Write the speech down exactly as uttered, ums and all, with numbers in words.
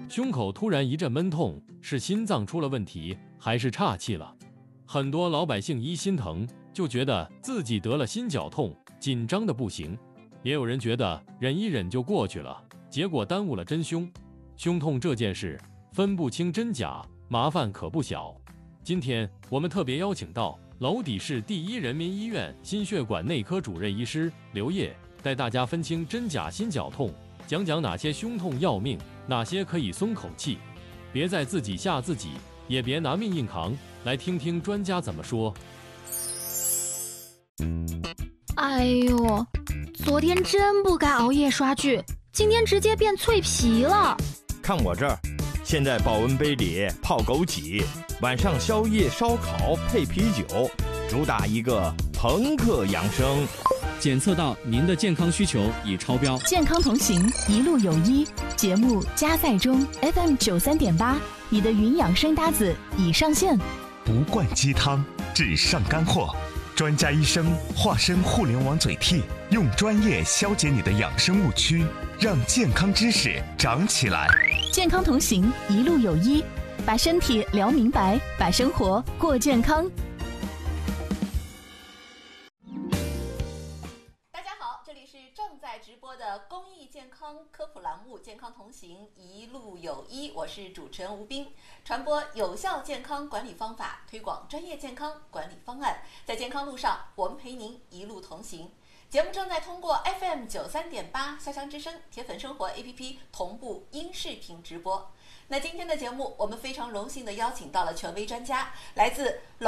胸口突然一阵闷痛，是心脏出了问题，还是岔气了？很多老百姓一心疼，就觉得自己得了心绞痛，紧张的不行。也有人觉得忍一忍就过去了，结果耽误了真凶。胸痛这件事分不清真假，麻烦可不小。今天我们特别邀请到娄底市第一人民医院心血管内科主任医师刘烨，带大家分清真假心绞痛，讲讲哪些胸痛要命，哪些可以松口气。别再自己吓自己，也别拿命硬扛，来听听专家怎么说。 哎呦，昨天真不该熬夜刷剧，今天直接变脆皮了。 看我这儿，现在保温杯里泡枸杞，晚上宵夜烧烤配啤酒，主打一个朋克养生。 检测到您的健康需求已超标， 健康同行，一路有医。节目加载中 F M 九三点八，你的云养生搭子已上线。 不灌鸡汤，只上干货。专家医生化身互联网嘴替，用专业消解你的养生误区，让健康知识长起来。 健康同行，一路有医，把身体聊明白，把生活过健康。 大家好，这里是正在直播的公益健康科普栏目《健康同行，一路有医》，我是主持人吴斌，传播有效健康管理方法，推广专业健康管理方案，在健康路上，我们陪您一路同行。节目正在通过 F M 九三点八潇湘之声铁粉生活 A P P 同步音视频直播。那今天的节目，我们非常荣幸地邀请到了权威专家，来自